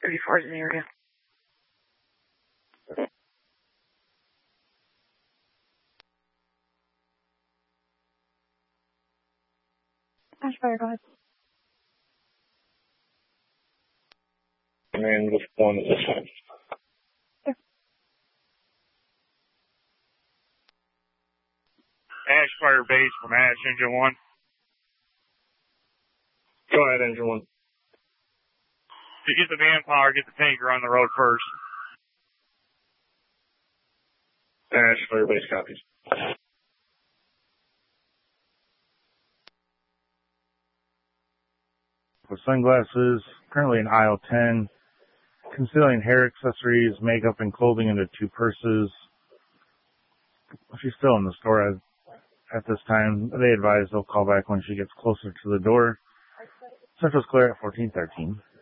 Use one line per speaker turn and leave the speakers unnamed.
34 is in the area. Ashfire, go ahead.
And with one at this time.
Ashfire base from Ash, Engine 1.
Go ahead, Engine 1.
To get the manpower, get the tanker on the road first.
Ash, Firebase copies.
With sunglasses, currently in aisle 10, concealing hair accessories, makeup, and clothing into 2 purses. She's still in the store at this time. They advise they'll call back when she gets closer to the door. Central's clear at 1413.